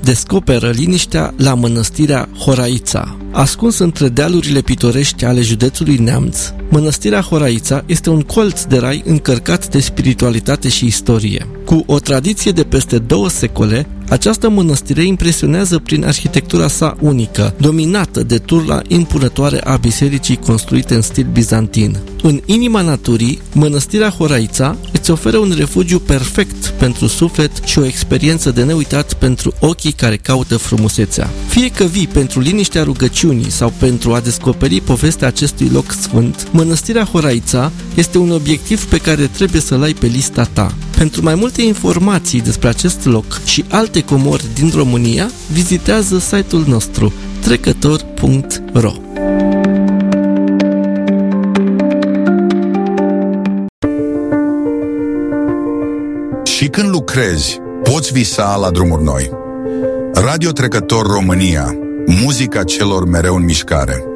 descoperă liniștea la mănăstirea Horaița. Ascuns între dealurile pitorești ale județului Neamț, mănăstirea Horaița este un colț de rai încărcat de spiritualitate și istorie. Cu o tradiție de peste 2 secole, această mănăstire impresionează prin arhitectura sa unică, dominată de turla impunătoare a bisericii construite în stil bizantin. În inima naturii, mănăstirea Horaița îți oferă un refugiu perfect pentru suflet și o experiență de neuitat pentru ochii care caută frumusețea. Fie că vii pentru liniștea rugăciunii sau pentru a descoperi povestea acestui loc sfânt, mănăstirea Horaița este un obiectiv pe care trebuie să-l ai pe lista ta. Pentru mai multe informații despre acest loc și alte comori din România, vizitează site-ul nostru trecător.ro. Și când lucrezi, poți visa la drumuri noi. Radio Trecător România, muzica celor mereu în mișcare.